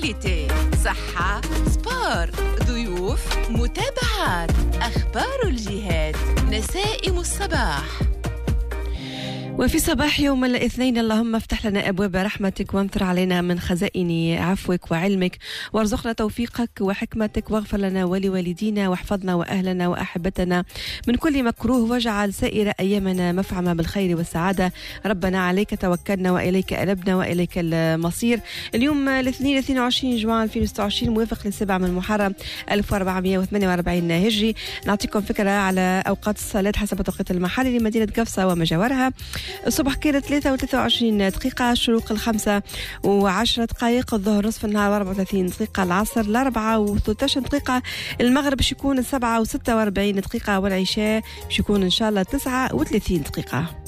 انفيتي، صحة، سبور، ضيوف، متابعات، أخبار الجهات، نسائم الصباح. وفي صباح يوم الاثنين اللهم افتح لنا أبواب رحمتك وانثر علينا من خزائن عفوك وعلمك وارزقنا توفيقك وحكمتك واغفر لنا ولوالدينا واحفظنا وأهلنا وأحبتنا من كل مكروه واجعل سائر أيامنا مفعمة بالخير والسعادة. ربنا عليك توكلنا وإليك أنبنا وإليك المصير. اليوم الاثنين 22 جوان 2026 موافق ل7 من محرم 1448 هجري. نعطيكم فكرة على أوقات الصلاة حسب توقيت المحلي لمدينة قفصة وما جاورها. الصبح كانت 3:23 دقيقة، الشروق 5:10 دقائق، الظهر نصف النهار 34 دقيقة، العصر 4:13 دقيقة، المغرب باش يكون 7:46 دقيقة، والعشاء باش يكون إن شاء الله 39 دقيقة.